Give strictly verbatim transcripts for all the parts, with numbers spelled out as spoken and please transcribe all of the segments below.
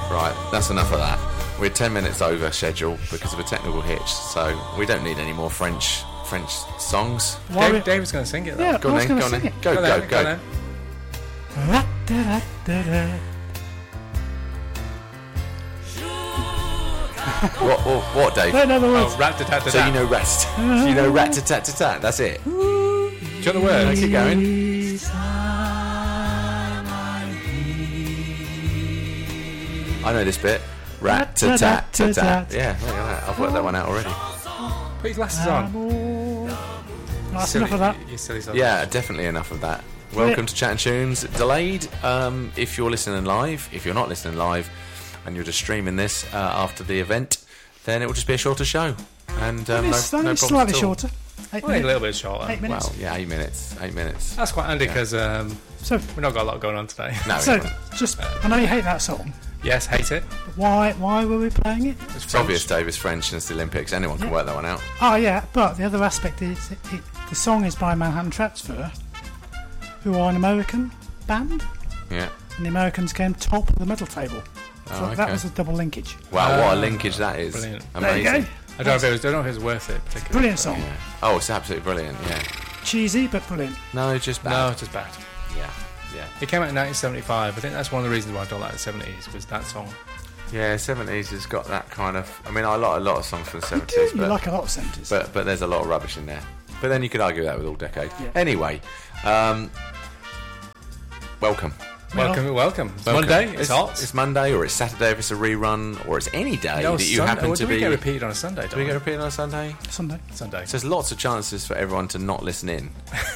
Right, that's enough of that. We're ten minutes over schedule because of a technical hitch, so we don't need any more French French songs. Why Dave, David's going to sing it, though. Yeah, go I on was then, going go to on sing then. it. Go, Go, go, then, go. then. What, what, what, Dave? Don't know the words. Oh, rat-a-tat-tat-tat. So you know rest. So you know rat-a-tat-tat-tat. That's it. Do you know the words? Keep going. I know this bit. Rat-a-tat-tat-tat. Yeah, look at that. I've worked that one out already. Put your glasses on. That's Silly- enough of that. You silly son. Yeah, definitely enough of that. Welcome to Chat and Tunes. Delayed um, if you're listening live. If you're not listening live and you're just streaming this uh, after the event, then it will just be a shorter show. And um, It's no, no only problems slightly at all. shorter. Eight Well, a minutes. little bit shorter. Eight minutes. Well, yeah, eight minutes. Eight minutes. That's quite handy because um, So, we've not got a lot going on today. No, so we haven't. just I know you hate that song. Yes, hate it. But why? Why were we playing it? It's, It's obvious Dave is French and it's the Olympics. Anyone can Yeah. work that one out. Oh yeah, but the other aspect is it, it, the song is by Manhattan Transfer, who are an American band, Yeah. and the Americans came top of the medal table. So Oh, that okay. was a double linkage. Wow, what a Ah, linkage that is. brilliant. There you Amazing. go. I don't know if it was, don't know if it was worth it. Particularly. Brilliant song. Yeah. Oh, it's absolutely brilliant. Yeah. Cheesy but brilliant. No, just bad. No, it's just bad. Yeah. Yeah. It came out in nineteen seventy-five. I think that's one of the reasons why I don't like the seventies was that song. Yeah, seventies has got that kind of. I mean, I like a lot of songs from the You do. seventies, You but, like a lot of seventies. but but there's a lot of rubbish in there. But then you could argue that with all decades. Yeah. Anyway, um, welcome. Well, Welcome, welcome. It's Welcome. Monday. It's, hot. It's Monday, or it's Saturday if it's a rerun, or it's any day no, that you Sunday. happen Well, to do we be. get repeated on a Sunday? Do we get repeated on a Sunday? Sunday. Sunday? So there's lots of chances for everyone to not listen in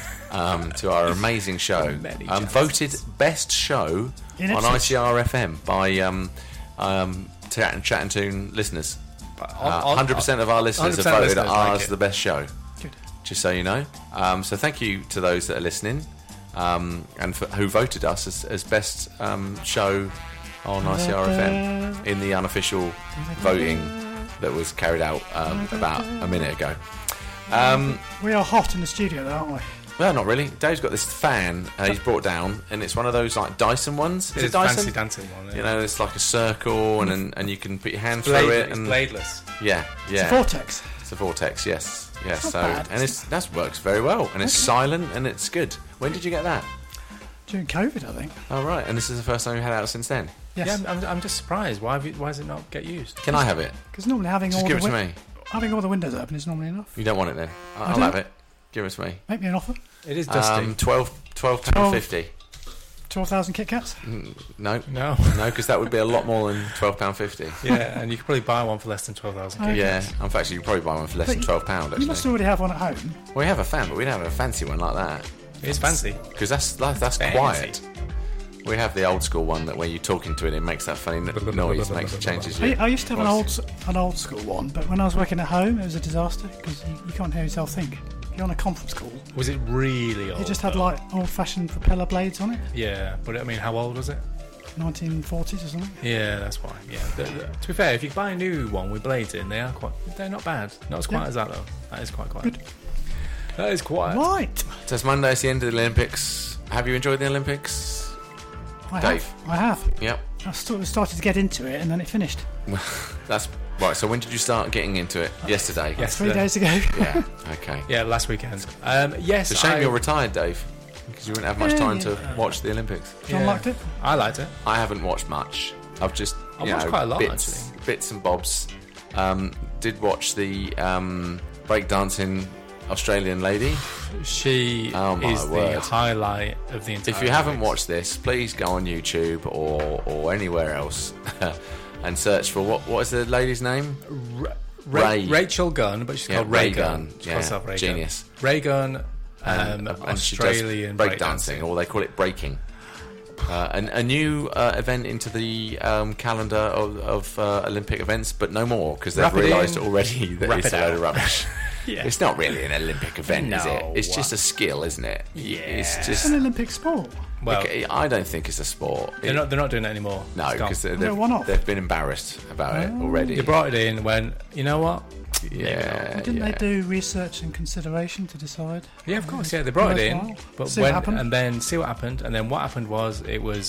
um, to our amazing show. Many Um, chances. voted best show In on Ipswich. I C R F M by um, um, Chat and Chat and Tune listeners. But Uh, on- on- one hundred percent of our listeners have one hundred voted percent listeners ours like it. the best show. Good. Just so you know. Um, so thank you to those that are listening um, and for, who voted us as, as best um, show on I C R F M in the unofficial voting that was carried out um, about a minute ago. Um, We are hot in the studio, though, aren't we? well, not really. Dave's got this fan uh, he's brought down, and it's one of those like Dyson ones. Is It's it Dyson? fancy dancing one. Yeah. You know, it's like a circle, and and, and you can put your hand Blade- through it, it's and bladeless. yeah, yeah. It's a vortex. It's a vortex, yes, yes. not So bad. and it's that works very well, and it's silent and it's good. When did you get that? During COVID, I think. Oh right, and this is the first time you had it out since then. Yes. Yeah, I'm, I'm, I'm just surprised. Why have you, why does it not get used? Can I have it? Because normally having Just all give the it to win- me. having all the windows open is normally enough. You don't want it then? I- I I'll do. have it. Give it to me. Make me an offer. It is dusty. Um, twelve, twelve pound Twelve. fifty. Twelve thousand Kit Kats. Mm, No, no. no, because that would be a lot more than twelve pound fifty. Yeah, and you could probably buy one for less than twelve thousand. Okay. Yeah, in fact, you could probably buy one for less But than you- twelve pound. You must Actually, already have one at home. we have a fan, but we don't have a fancy one like that It's fancy. because that's that, that's Fancy. quiet. We have the old school one that when you're talking to it, it makes that funny n- noise, makes it changes. I, your I used to have an old voice. s- an old school one, but when I was working at home, it was a disaster because you, you can't hear yourself think. If you're on a conference call, Was it really old? it just had though? like old-fashioned propeller blades on it, Yeah, but I mean, how old was it? nineteen forties or something. Yeah, that's why. Yeah. The, the, to be fair, if you buy a new one with blades in, they are quite. They're not bad. Not as quiet Yeah. as that though. That is quite quiet. Good. That is quiet. Right. So it's Monday, it's the end of the Olympics. Have you enjoyed the Olympics? I Dave. have. I have. Yep. I st- started to get into it, and then it finished That's right. So when did you start getting into it? Yesterday. Yes. three Yesterday. days ago. Yeah. Okay. Yeah, last weekend. Um, yes. It's a shame I, you're retired, Dave, because you wouldn't have much Yeah, time yeah. to watch the Olympics. John yeah. liked it. I liked it. I haven't watched much. I've just I've you watched know, quite a lot, bits, bits and bobs. Um, did watch the um, breakdancing Australian lady. She Oh, my is word. the highlight of the entire. If you haven't Olympics. watched this, please go on YouTube or or anywhere else and search for what what is the lady's name? Ra- Ra- Ray. Rachel Gunn, but she's Yeah, called Ray Ray Gunn. Gunn. She Yeah, calls herself Ray genius. Gunn. Ray Gunn, um, And, and she does Australian breakdancing, or they call it breaking. Uh, and a new uh, event into the um, calendar of, of uh, Olympic events, but no more because they've Wrap it realised in, already that wrap it's it a load out. of rubbish. Yeah. It's not really an Olympic event, is it? No. It's just a skill, isn't it? Yeah. It's It's just. an Olympic sport. Well, Okay, I don't think it's a sport. they're It- not. They're not doing it anymore. no, It's gone. because No, they've, one off. they've been embarrassed about it Oh. already. They brought it in when you know what? yeah, Didn't yeah. they do research and consideration to decide? Yeah, of course. Yeah, they brought it in, Worthwhile. but See when what happened? and then see what happened, and then what happened was it was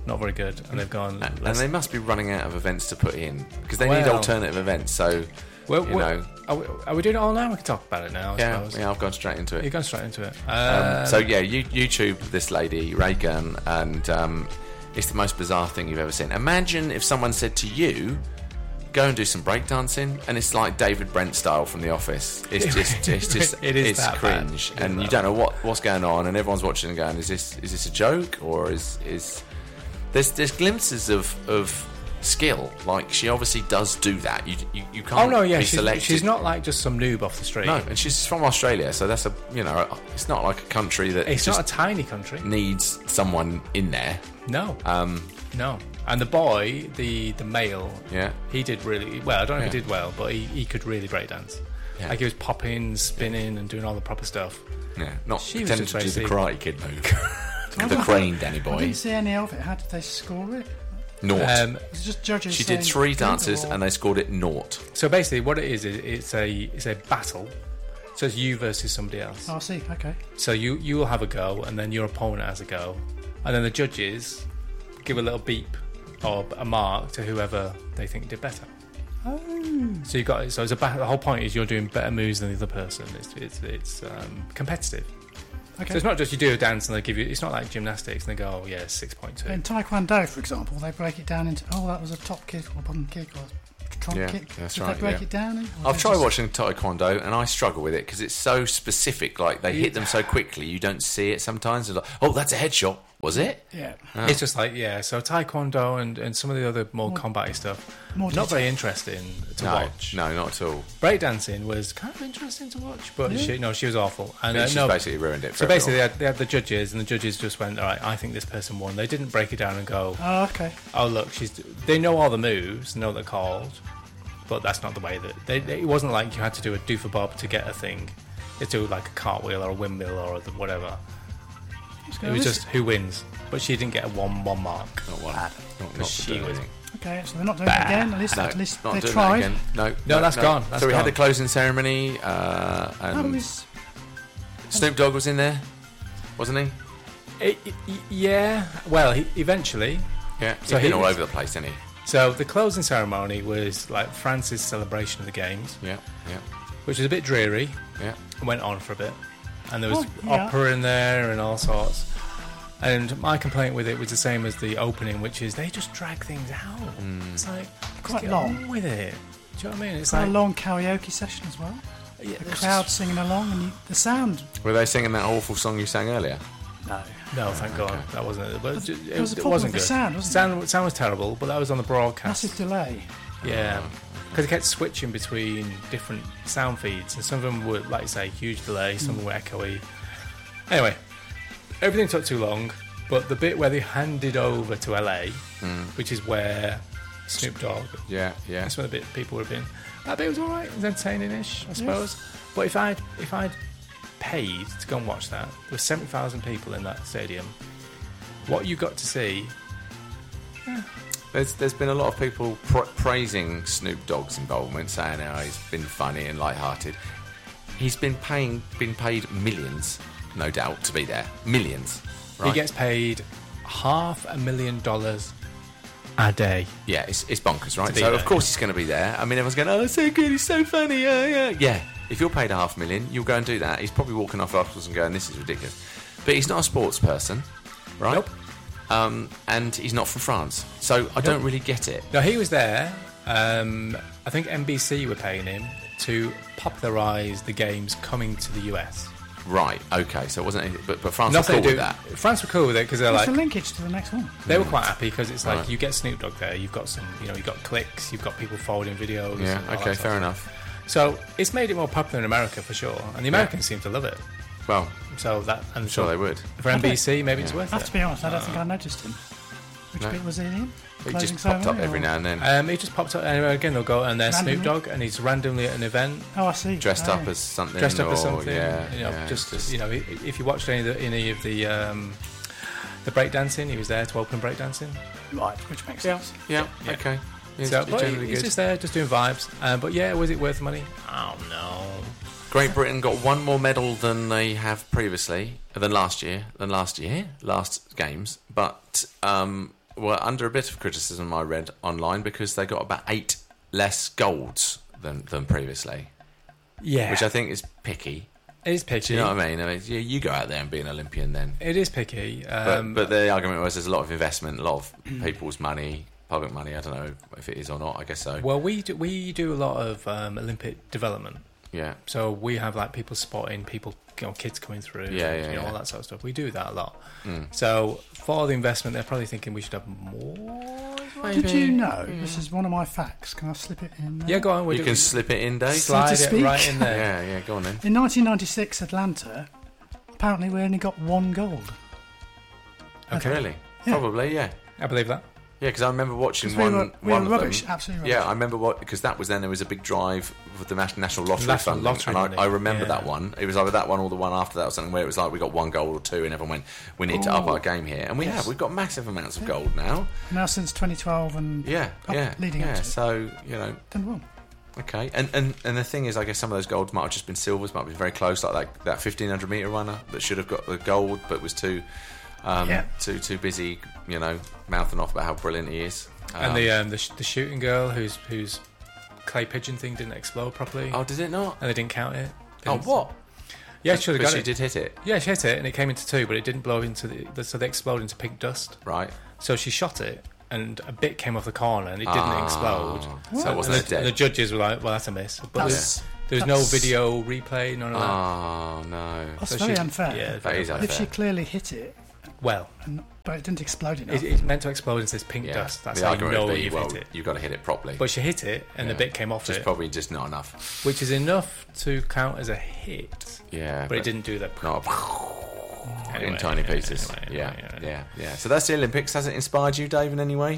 not very good, and they've gone. And let's- they must be running out of events to put in because they need Well- alternative events. So, well, you well, know, are we, are we doing it all now? We can talk about it now. I yeah, suppose. yeah, I've gone straight into You're it. going straight into it. Um, Um, so yeah, you, YouTube this lady Ray Gunn, and um, it's the most bizarre thing you've ever seen. Imagine if someone said to you, "Go and do some breakdancing," and it's like David Brent style from The Office. It's just, it's just, It is it's that bad. cringe, It is and you that don't know what, what's going on, and everyone's watching and going, "Is this, is this a joke, or is, is?" There's, there's glimpses of, of skill. Like she obviously does do that. You, you, you can't oh no, yeah, be she's, selected. she's not like just some noob off the street. No, and she's from Australia, so that's a, you know, it's not like a country that It's just not a tiny country. needs someone in there. No, Um, no. And the boy, the the male, yeah. he did really well. I don't know if he Yeah. did well, but he, he could really break dance. Yeah. Like he was popping, spinning, and doing all the proper stuff. Yeah, not She was pretending just to do the basically- Karate Kid move. the crane, Danny I boy. didn't see any of it. How did they score it? Naught. Um, Was it just judges? she did saying three good dances or- and they scored it naught. so basically, what it is is it's a it's a battle. So it's you versus somebody else. Oh, I see. Okay. So you you will have a go, and then your opponent has a go, and then the judges give a little beep or a mark to whoever they think did better. Oh. So you got so it's a ba- the whole point is you're doing better moves than the other person. It's it's it's um, competitive. Okay. So it's not just you do a dance and they give you. It's not like gymnastics and they go, oh yeah, six point two. In Taekwondo, for example, they break it down into, oh, that was a top kick or bottom kick or trunk Yeah, kick. that's Did right, they break yeah. it down? In, or I've they tried just- watching Taekwondo and I struggle with it because it's so specific. Like they hit them so quickly, you don't see it sometimes. It's like, oh, that's a headshot. Was it? Yeah. Oh. It's just like yeah. So Taekwondo and, and some of the other more, More- combat stuff, more not very detail. interesting to no, watch. no, not at all. Breakdancing was kind of interesting to watch, but Yeah. she no, she was awful. And But uh, she's no, basically ruined it. For so basically they everyone. had, they had the judges, and the judges just went, all right, I think this person won. They didn't break it down and go, Oh, okay. oh look, she's. They know all the moves, know what they're called, but that's not the way that they. they- It wasn't like you had to do a doofer bob to get a thing. You had to do like a cartwheel or a windmill or the, whatever. It was just who wins, but she didn't get a one one mark. not one. Not, not for she doing was- anything. Okay, so they're not doing it again. At least, No, at least not they doing tried. that again. No, No, that's gone, that's so we had gone. the closing ceremony, uh, Oh, it and was, Snoop Dogg was in there, wasn't he? It- it- yeah, well, he, eventually. Yeah, So he's been he all was- over the place, isn't he? So the closing ceremony was like France's celebration of the games, Yeah, yeah, which was a bit dreary. yeah. It went on for a bit, and there was Oh, yeah. opera in there and all sorts. And my complaint with it was the same as the opening, which is they just drag things out. Mm. It's like Quite get long. on with it. Do you know what I mean? It's quite like a long karaoke session as well. yeah, The there's crowd just- singing along and you, the sound. Were they singing that awful song you sang earlier? No. No, thank God, that wasn't it. But it, There it, was a it problem wasn't with good. the sound, wasn't sound, sound was terrible, but that was on the broadcast. Massive delay. Yeah, because it kept switching between different sound feeds, and some of them were, like you say, huge delay, some of them were echoey. Anyway, everything took too long, but the bit where they handed over to L A, which is where Snoop Dogg, Yeah, yeah. that's where the bit people would have been. That bit was alright, it was entertaining-ish, I suppose. But if I'd if I'd paid to go and watch that, there were seventy thousand people in that stadium. What you got to see, There's there's been a lot of people pr- praising Snoop Dogg's involvement, saying how he's been funny and light-hearted. He's been paying been paid millions, no doubt, to be there. Millions. Right? he gets paid half a million dollars a day. Yeah, it's, it's bonkers, right? To be So there. of course he's going to be there. I mean, everyone's going, "Oh, it's so good, he's so funny." Yeah, yeah, yeah. If you're paid a half million, you'll go and do that. He's probably walking off afterwards and going, "This is ridiculous." But he's not a sports person, right? Nope. Um, and he's not from France, so I don't really get it. Now he was there. Um, I think N B C were paying him to popularise the games coming to the U S. Right? Okay. So it wasn't. Anything, but but France Nothing was cool to with do. that. France were cool with it because they're What's like the linkage to the next one? they were quite happy because it's like Right. you get Snoop Dogg there. You've got some, you know, you've got clicks. You've got people forwarding videos. Yeah. and all Okay. that sort Fair of enough. stuff. So it's made it more popular in America for sure, and the Americans seem to love it. Well, So that I'm I'm sure they would. for N B C, maybe it's Yeah. worth I have it. to be honest, I don't think I noticed him. Which No. bit was he in? He Closing just popped up ceremony, every or- now and then, Um, he just popped up, and again they'll go and there's Snoop Randomly? Dogg, and he's randomly at an event, Oh, I see. dressed oh. up as something. dressed up or, as something. Yeah. you know, yeah, just, it's you know, i- if you watched any of the, any of the um, the breakdancing, he was there to open breakdancing. Right, which makes Yeah. sense. Yeah. Yeah. Okay. It's So, but generally he's good. just there, just doing vibes. Um, but yeah, was it worth the money? Oh no. Great Britain got one more medal than they have previously, than last year, than last year, last games. But um, were under a bit of criticism, I read online, because they got about eight less golds than, than previously, Yeah, which I think is picky. it is picky. Do you know what I mean? I mean, you, you go out there and be an Olympian then. It is picky. Um, But, but the argument was there's a lot of investment, a lot of people's money, public money. I don't know if it is or not. I guess so. well, we do, we do a lot of um, Olympic development. Yeah. So we have like people spotting, people, you know, kids coming through, Yeah, and, yeah, you know, yeah. all that sort of stuff. We do that a lot. Mm. So for the investment, they're probably thinking we should have more. Did you know? This is one of my facts. Can I slip it in there? Yeah, go on. We You do, can slip it in, Dave. slide to it speak. right in there. Yeah, yeah. Go on then. In nineteen ninety-six, Atlanta, apparently we only got one gold. Okay, Really? Yeah. Probably, yeah. I believe that. Yeah, because I remember watching 'Cause we one. were, we one were of rubbish, them. absolutely Yeah, rubbish. I remember what because that was then there was a big drive with the Nas- national lottery National funding, lottery and I, money, I remember yeah. that one. It was either that one or the one after that or something where it was like we got one gold or two, and everyone went, "We need to up Ooh. our game here," and we Yes. have. We've got massive amounts of Yeah. gold now. Now since twenty twelve and Yeah, Up- yeah, leading up yeah. to it. So you know, done well. okay, and, and and the thing is, I guess some of those golds might have just been silvers, might be very close, like that that fifteen hundred meter runner that should have got the gold but was too. Um, Yeah. too too busy, you know, mouthing off about how brilliant he is. And Um, the um, the, sh- the shooting girl whose whose clay pigeon thing didn't explode properly, oh, did it not? and they didn't count it. They Oh, didn't- what? Yeah, she should have But got she it. did hit it, Yeah, she hit it, and it came into two, but it didn't blow into the. the so they exploded into pink dust. right? So she shot it, and a bit came off the corner, and it didn't Ah, explode. So it wasn't and a the, dead. the judges were like, "Well, that's a miss." But That's, there's, there's no that's- video replay, none of that. Oh no! That's So very she- unfair. Yeah, That very is unfair. If she unfair. clearly hit it, Well, and, but it didn't explode enough. it, it's meant to explode into this pink Yeah. dust. That's the how you argument know would be, you've well, hit it. you've got to hit it properly. But she hit it, and Yeah. the bit came off Just it, probably just not enough. which is enough to count as a hit. Yeah, But it didn't do that. Not Anyway, in tiny yeah, pieces. anyway, yeah, anyway, yeah, yeah. yeah, So that's the Olympics. Has it inspired you, Dave, in any way?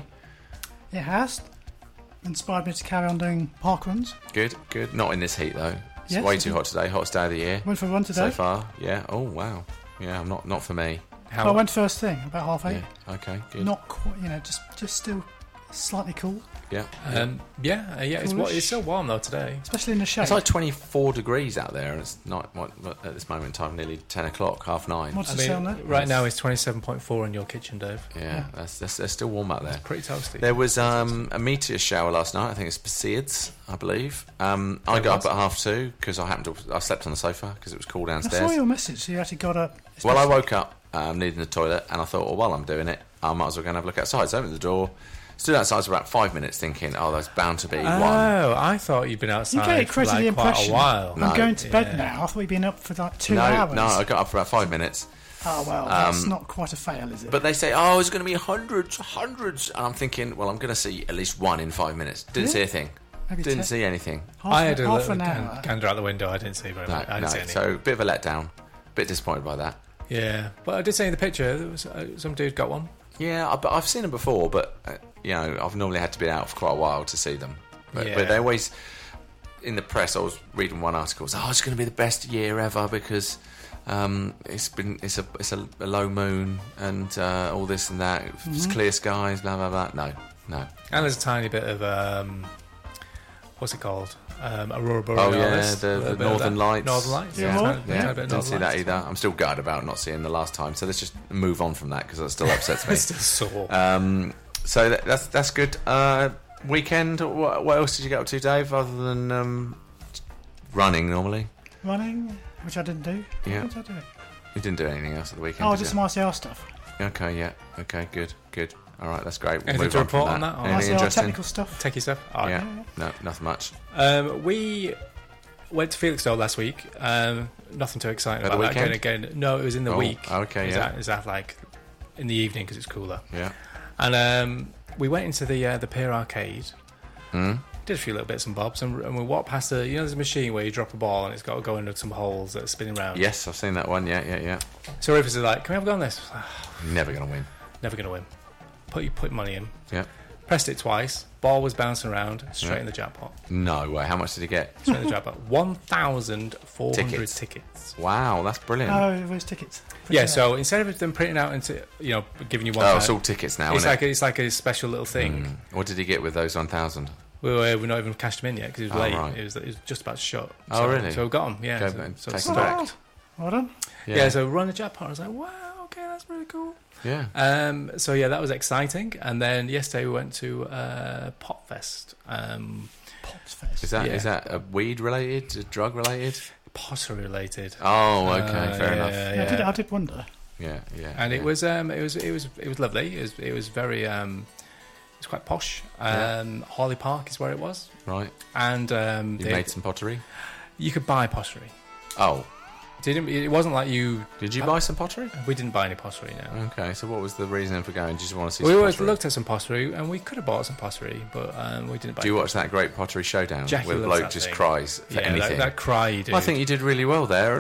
It has inspired me to carry on doing park runs. Good, good. Not in this heat though. It's Yes, way it too did. hot today. Hottest day of the year Went for a run so today. far. Yeah. Oh wow. Yeah. I'm not not for me. How, I went first thing about half eight. Yeah. Okay. Good. Not quite, you know, just just still slightly cool, Yeah. um, yeah, uh, yeah. It's, wa- Coolish. it's so warm though today. especially in the shade. It's like twenty-four degrees out there, and it's not what, what, at this moment in time, nearly ten o'clock, half nine. What's I the sound mean, there? right now it's twenty-seven point four in your kitchen, Dave. Yeah, Yeah. That's, that's, that's still warm out there. Pretty toasty. There was um, a meteor shower last night. I think it's Perseids, I believe. Um, I There got was? up at half two because I happened to. I slept on the sofa because it was cool I saw downstairs. your message. So you actually got up. Well, I especially- woke up um, needing the toilet, and I thought, well, while I'm doing it, I might as well go and have a look outside. So I opened the door, stood outside for about five minutes, thinking, oh, there's bound to be one. Oh, I thought you'd been outside gave for Chris like the quite impression. a while. I'm No. going to bed Yeah. now. I thought you'd been up for like two no, hours. no, I got up for about five minutes. Oh well, that's Um, not quite a fail, is it? But they say, oh, it's going to be hundreds, hundreds. And I'm thinking, well, I'm going to see at least one in five minutes. Didn't Yeah. see a thing. Maybe Didn't ten- see anything. half, I had a half little an gan- hour. gander out the window. I didn't see very No, much. I didn't no. see any. So a bit of a letdown. Bit disappointed by that. Yeah, but I did say in the picture there was, uh, some dude got one. Yeah, I, but I've seen them before, but uh, you know, I've normally had to be out for quite a while to see them. But, Yeah. but they always, in the press, I was reading one article. Oh, it's going to be the best year ever because um, it's been it's a it's a, a low moon and uh, all this and that. It's Mm-hmm. clear skies, blah blah blah. No, no. And there's a tiny bit of um, what's it called? Um, Aurora Oh Borealis. yeah, a the, little the bit of Northern that. Lights. Northern Lights. Yeah, tiny- well, tiny yeah. bit of Didn't Northern see that Lights. either. I'm still gutted about not seeing the last time. So let's just move on from that because that still upsets me. It's still sore. Um, so that, that's that's good. Uh, weekend. What, what else did you get up to, Dave? Other than um, running, normally. Running, which I didn't do. Yeah. What did I do? You didn't do anything else at the weekend. Oh, did just you? some I C R stuff. Okay, yeah. Okay, good, good. All right, that's great. We'll Anything move to on from report on that. that, or- Anything I C R interesting? technical stuff. Take yourself. Oh, Yeah. No, nothing much. Um, we went to Felixstowe last week. Um, nothing too exciting At the about that. weekend? Again, again, no, it was in the Oh, week. okay, It was yeah. at- it was at like in the evening because it's cooler. Yeah. And um, we went into the uh, the Pier Arcade. Hmm? Did a few little bits and bobs, and, and we walked past the, you know, there's a machine where you drop a ball and it's got to go into some holes that are spinning around. Yes, I've seen that one. Yeah, yeah, yeah. So Rufus is like, "Can we have a go on this?" Never gonna win. Never gonna win. Put you put money in. Yeah. Pressed it twice. Ball was bouncing around straight Yeah. in the jackpot. No way. How much did he get? Straight in the jackpot. One thousand four hundred Tickets. tickets. Wow, that's brilliant. Oh, it was tickets. Yeah. So instead of them printing out into, you know, giving you one, oh, time, it's all tickets now, it's isn't like it? a, it's like a special little thing. Mm. What did he get with those one thousand? We were we're not even cashed them in yet because it was Oh, late. right. It was it was just about to shut. Oh, So- really? So we got them. Yeah. Go so, and so take it's them stacked. back. Well done. Yeah. So run the jackpot. I was like, wow. okay, that's really cool. Yeah. Um, so yeah, that was exciting. And then yesterday we went to uh, Potfest. Um, Potfest. Is that Yeah. is that a weed related, drug related? Pottery related. Oh, okay, Uh, fair yeah, enough. Yeah, Yeah. I, did, I did wonder. Yeah, yeah. And yeah. it was um, it was it was it was lovely. It was it was very um, it was quite posh. Yeah. Um, Harley Park is where it was, right. and um, You they- made some pottery. you could buy pottery. Oh, Didn't it wasn't like you. did you Uh, buy some pottery? We didn't buy any pottery. No. Okay, so what was the reason for going? Did you just want to see? We some always pottery? looked at some pottery, and we could have bought some pottery, but um, we didn't buy. Do you any watch that great pottery showdown Jackie where the loves bloke that just thing. cries for Yeah, that, anything? that cry you do. Well, I think you did really well there.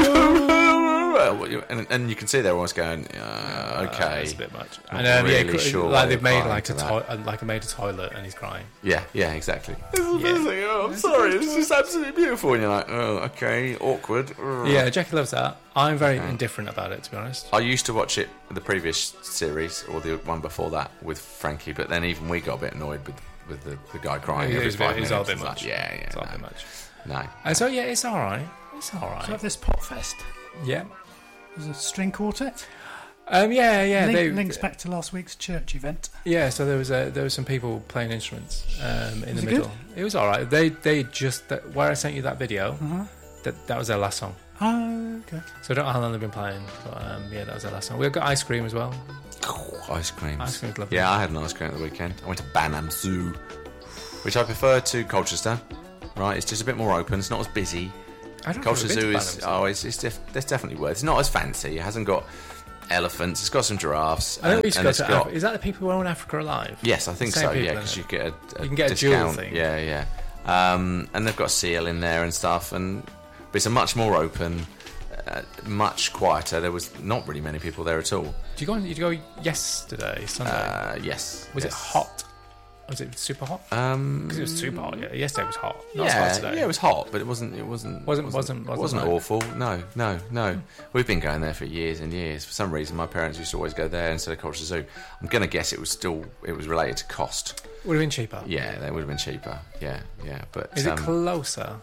and, and you can see they're almost going, uh, okay. It's a bit much. Not And um, really yeah, sure why like they're they've made crying like to a that. to- uh, like a made a toilet, and he's crying. Yeah, yeah, exactly. Yeah. Oh, I'm sorry, it's just absolutely beautiful. And you're like, oh, okay, awkward. Ugh. Yeah, Jackie loves that. I'm very Okay. indifferent about it, to be honest. I used to watch it, the previous series, or the one before that, with Frankie, but then even we got a bit annoyed with, with the, the guy crying It every was a bit- five it was minutes. all a bit It's like, much. yeah, yeah, It's all a no, bit much. no. And so yeah, it's all right. It's all So right. at this Potfest, Yeah. there's a string quartet. Um. Yeah. Yeah. Link, they, links back to last week's church event. Yeah. So there was a, there was some people playing instruments um, in Was the it middle. It was all right. They they just that, where I sent you that video. Uh-huh. That that was their last song. Oh, okay. So I don't know how long they've been playing, but um, yeah, that was their last song. We got ice cream as well. Oh, ice creams. Ice cream's lovely. Yeah, I had an ice cream at the weekend. I went to Banham Zoo, which I prefer to Colchester. Right, it's just a bit more open. It's not as busy. I don't Colchester know. Zoo is oh, it's it's, def- it's definitely worth. It's not as fancy. It hasn't got elephants. It's got some giraffes. I know and- we used to and go it's to. got- Af- is that the people who own Africa Alive? Yes, I think Same so. people, Yeah, isn't because it? you get a, a You can get a discount. jewel thing. Yeah, yeah. Um, and they've got seal in there and stuff, and but it's a much more open, uh, much quieter. There was not really many people there at all. Did you go? Did you go yesterday, Sunday? Uh, yes. was it yes. hot? Was it super hot? Um, Because it was super hot. Yeah, yesterday was hot. Not as yeah, hot today. yeah, it was hot, but it wasn't. It wasn't. Wasn't- wasn't. wasn't- wasn't wasn't like- awful. No, no, no. We've been going there for years and years. For some reason, my parents used to always go there instead of Colchester Zoo. I'm gonna guess it was still. It was related to cost. Would have been cheaper. Yeah, they would have been cheaper. Yeah, yeah. But Is um, it closer?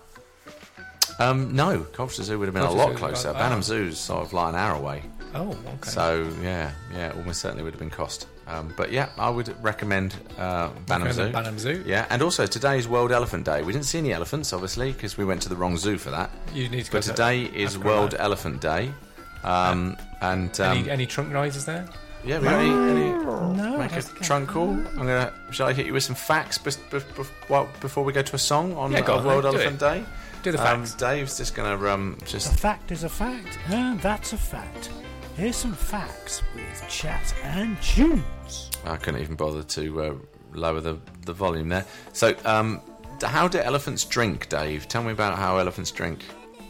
um, no, Colchester Zoo would have been a Colchester lot Zoo was closer. like- Banham oh. Zoo's sort of like an hour away. Oh, okay. So yeah, yeah, almost certainly would have been cost. Um, but yeah, I would recommend uh, Banham Zoo. Banham Zoo. Yeah, and also today's World Elephant Day. We didn't see any elephants, obviously, because we went to the wrong zoo for that. You need to go But to today is Africa World Alive. Elephant Day, um, and um, any, any trunk noises there? yeah, we got any, any No, I make a don't think I- trunk call. I'm gonna. Shall I hit you with some facts bes- bef- bef- well, before we go to a song on Yeah, go uh, on, World mate, do Elephant Day? Do the Um, facts. Dave's just gonna um, A just fact is a fact, and that's a fact. Here's some facts with Chat and Tunes. I couldn't even bother to uh, lower the, the volume there. So, um, d- how do elephants drink, Dave? Tell me about how elephants drink.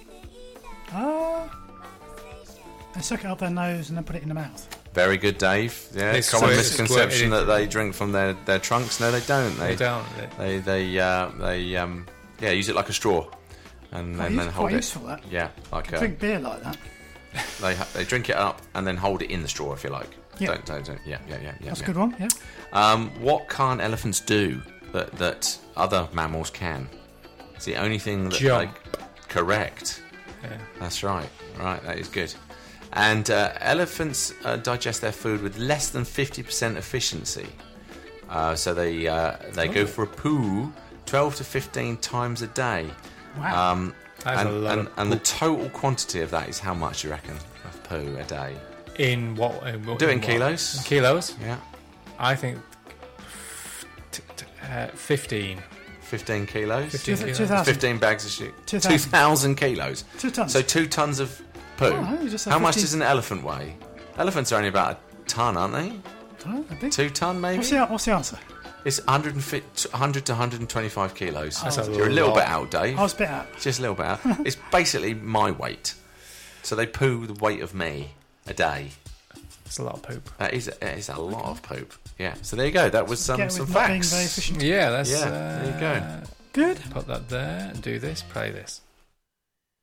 Ah, they suck it up their nose and then put it in the mouth. Very good, Dave. Yeah, They common squirt- misconception squirt it that they drink from their, their trunks. No, they don't. They They don't. they They- they uh, they um, yeah use it like a straw, and, Quite, and use- then hold quite it. useful that. Yeah, like a, Drink beer like that. they ha- they drink it up and then hold it in the straw if you like. Yeah. Don't, don't, don't, yeah, yeah, yeah, yeah. That's yeah. a good one, yeah. Um, what can't elephants do that that other mammals can? It's the only thing that Jump. like correct. yeah. That's right. Right, that is good. And uh, elephants uh, digest their food with less than fifty percent efficiency. Uh, so they uh, they go for a poo twelve to fifteen times a day. Wow. Um, That is and a lot and, of and the total quantity of that is how much you reckon of poo a day? In what? In what Do it in what? kilos. In kilos? Yeah, I think t- t- uh, fifteen. fifteen kilos. fifteen Two- kilos. two thousand. fifteen bags of shit. Two Two thousand. thousand kilos. Two tons. So two tons of poo. Oh, you just said How much fifteen. does an elephant weigh? Elephants are only about a ton, aren't they? Oh, a big- Two ton, maybe. What's the, what's the answer? It's one hundred, one hundred to one hundred twenty-five kilos. That's a You're a little lot. bit out, Dave. I was a bit out. Just a little bit out. It's basically my weight. So they poo the weight of me a day. It's a lot of poop. That is, that is a lot of poop. Yeah. So there you go. That was some, Get some with not being facts. very efficient. Yeah, that's. Yeah, uh, there you go. Good. Put that there and do this. Play this.